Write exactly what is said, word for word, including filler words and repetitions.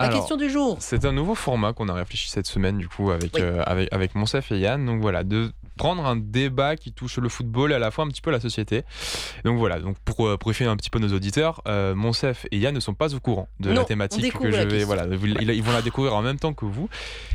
La Alors, question du jour. c'est un nouveau format qu'on a réfléchi cette semaine du coup avec, Oui. euh, avec, avec Monsef et Yann. Donc voilà, de prendre un débat qui touche le football et à la fois un petit peu la société. Donc voilà, donc pour, euh, pour briefer un petit peu nos auditeurs, euh, Monsef et Yann ne sont pas au courant de Non, la on thématique découvre que je la vais... question. Voilà, ils, ils vont la découvrir en même temps que vous.